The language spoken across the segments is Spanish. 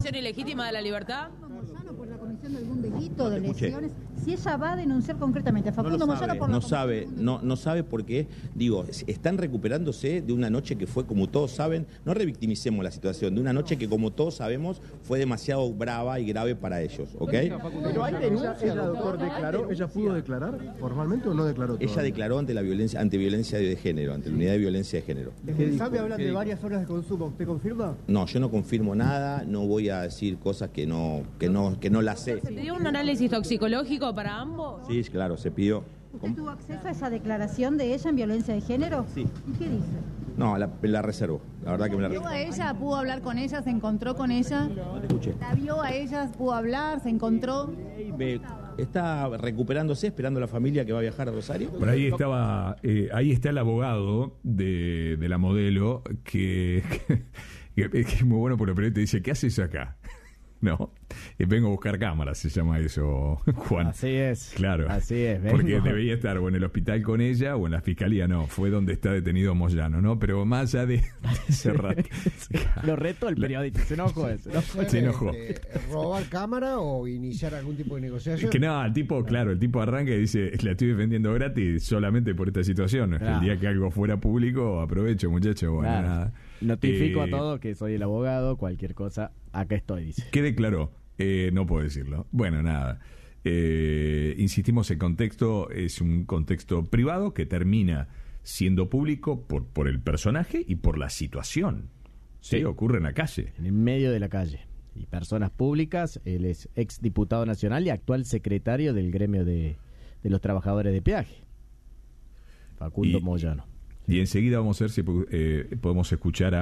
ilegítima de la libertad? Moyano por la comisión de algún delito de lesiones. Si ella va a denunciar concretamente a Facundo Moyano por no sabe por qué. Digo, están recuperándose de una noche que fue, como todos saben, no revictimicemos la situación, de una noche que, como todos sabemos, fue demasiado brava y grave para ellos, ¿ok? Pero hay denuncia, ella, doctor, declaró, ¿ella pudo declarar formalmente o no declaró todavía? Ella declaró ante violencia de género, ante la unidad de violencia de género. El SAME habla de varias horas de consumo, ¿usted confirma? No, yo no confirmo nada, no voy a decir cosas que no las sé. ¿Se pidió un análisis toxicológico para ambos? Sí, claro, se pidió. ¿Usted tuvo acceso a esa declaración de ella en violencia de género? Sí. ¿Y qué dice? No, la reservo. La verdad que me la ¿Vio reservo. a ella? ¿Pudo hablar con ella? ¿Se encontró con ella? No te escuché. ¿La vio a ella? ¿Pudo hablar? ¿Se encontró? Está recuperándose, esperando a la familia que va a viajar a Rosario. Por ahí estaba, ahí está el abogado de la modelo que es muy bueno, por lo te dice, ¿qué haces acá? No, vengo a buscar cámaras, se llama eso, Juan. Así es. Claro. Así es. Porque debía estar o en el hospital con ella o en la fiscalía, no. Fue donde está detenido Moyano, ¿no? Pero más allá de ese rato. Lo reto el periodista, se enojó eso. Se enojó. ¿Robar cámara o iniciar algún tipo de negociación? Que no, el tipo arranca y dice, la estoy defendiendo gratis solamente por esta situación. Claro. El día que algo fuera público, aprovecho, muchachos. Bueno, Claro. nada. Notifico a todos que soy el abogado, cualquier cosa, acá estoy, dice. ¿Qué declaró? No puedo decirlo. Bueno, nada. Insistimos, el contexto es un contexto privado que termina siendo público por el personaje y por la situación. Sí, ocurre en la calle. En medio de la calle. Y personas públicas, él es ex diputado nacional y actual secretario del gremio de los trabajadores de peaje. Facundo Moyano. Y enseguida vamos a ver si podemos escuchar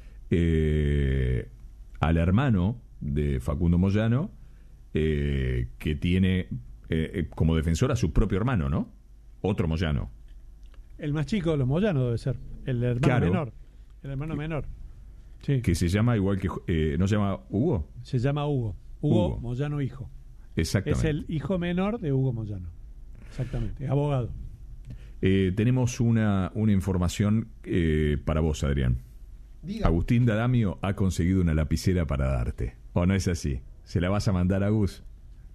al hermano de Facundo Moyano, que tiene como defensor a su propio hermano, ¿no? Otro Moyano. El más chico de los Moyano debe ser. El hermano menor. El hermano menor. Sí. Que se llama igual que... ¿no se llama Hugo? Se llama Hugo. Hugo Moyano hijo. Exactamente. Es el hijo menor de Hugo Moyano. Exactamente. Abogado. Tenemos una información para vos, Adrián. Diga. Agustín D'Adamio ha conseguido una lapicera para darte. ¿O no es así? ¿Se la vas a mandar a Gus?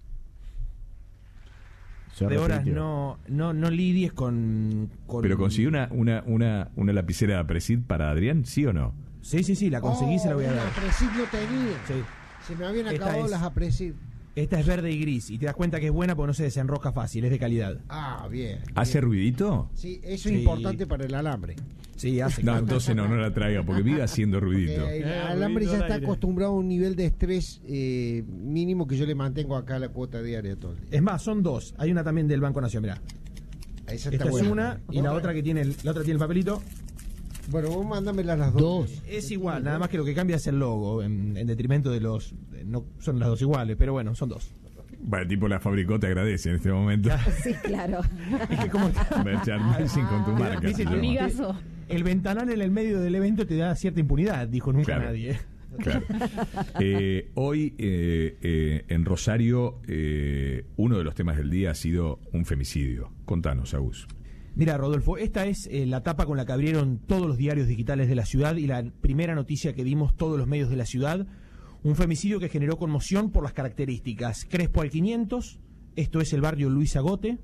De horas no lidies con... ¿Pero consiguió una lapicera de Apresid para Adrián, sí o no? Sí, la conseguí, se la voy a dar. La Apresid no tenía. Sí. Se me habían acabado las Apresid. Esta es verde y gris, y te das cuenta que es buena porque no se desenrosca fácil, es de calidad. Ah, bien. ¿Hace ruidito? Sí, eso es importante para el alambre. Sí, hace. No, entonces no la traiga, porque vive haciendo ruidito. El alambre ya está acostumbrado a un nivel de estrés mínimo que yo le mantengo acá a la cuota diaria todo el día. Es más, son dos. Hay una también del Banco Nación, mirá. Esa Esta es una, y la otra tiene el papelito. Bueno, vos mándamelas las dos. Es igual, nada más que lo que cambia es el logo, en detrimento de los... No son las dos iguales, pero bueno, son dos. Bueno, el tipo la fabricó, te agradece en este momento. Sí, claro. Es que como merchandising con tu marca. Amigazo. El ventanal en el medio del evento te da cierta impunidad, dijo nunca nadie. Claro. Hoy en Rosario uno de los temas del día ha sido un femicidio. Contanos, Agus. Mira, Rodolfo, esta es la tapa con la que abrieron todos los diarios digitales de la ciudad y la primera noticia que dimos todos los medios de la ciudad. Un femicidio que generó conmoción por las características. Crespo al 500, esto es el barrio Luis Agote.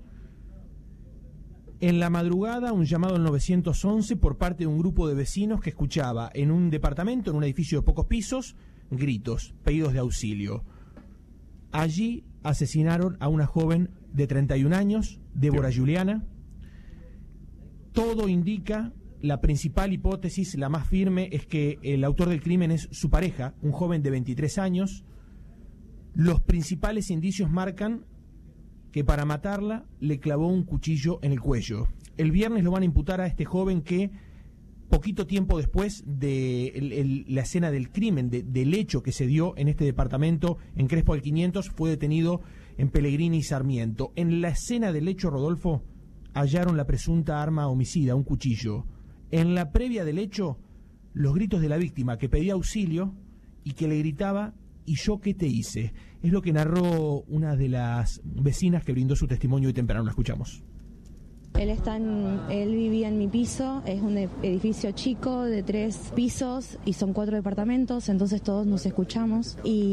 En la madrugada, un llamado al 911 por parte de un grupo de vecinos que escuchaba en un departamento, en un edificio de pocos pisos, gritos, pedidos de auxilio. Allí asesinaron a una joven de 31 años, Débora Juliana. Todo indica, la principal hipótesis, la más firme, es que el autor del crimen es su pareja, un joven de 23 años. Los principales indicios marcan que para matarla le clavó un cuchillo en el cuello. El viernes lo van a imputar a este joven que, poquito tiempo después de la escena del crimen, del hecho que se dio en este departamento, en Crespo al 500, fue detenido en Pellegrini y Sarmiento. En la escena del hecho, Rodolfo, hallaron la presunta arma homicida, un cuchillo. En la previa del hecho, los gritos de la víctima que pedía auxilio y que le gritaba: ¿y yo qué te hice? Es lo que narró una de las vecinas que brindó su testimonio hoy temprano. La escuchamos. Él vivía en mi piso, es un edificio chico de 3 pisos y son 4 departamentos, entonces todos nos escuchamos y